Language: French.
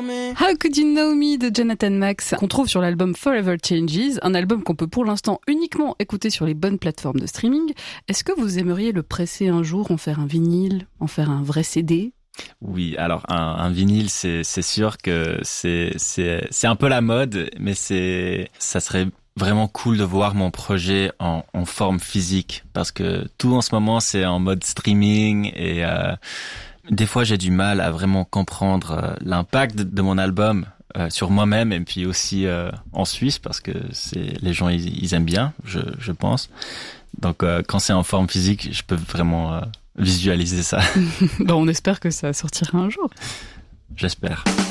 How Could You Know Me de Jonathan Max, qu'on trouve sur l'album Forever Changes, un album qu'on peut pour l'instant uniquement écouter sur les bonnes plateformes de streaming. Est-ce que vous aimeriez le presser un jour, en faire un vinyle, en faire un vrai CD ? Oui, alors un vinyle, c'est sûr que c'est un peu la mode, mais ça serait vraiment cool de voir mon projet en forme physique, parce que tout en ce moment c'est en mode streaming et des fois j'ai du mal à vraiment comprendre l'impact de mon album sur moi-même et puis aussi en Suisse, parce que les gens ils aiment bien, je pense. Donc quand c'est en forme physique, je peux vraiment visualiser ça. On espère que ça sortira un jour. J'espère.